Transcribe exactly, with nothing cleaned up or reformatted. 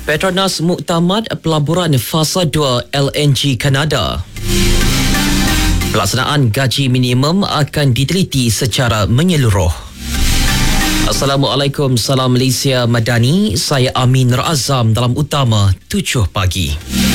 Petronas muktamad pelaburan fasa dua L N G Kanada. Pelaksanaan gaji minimum akan diteliti secara menyeluruh. Assalamualaikum, salam Malaysia Madani. Saya Amin Razam dalam utama tujuh pagi.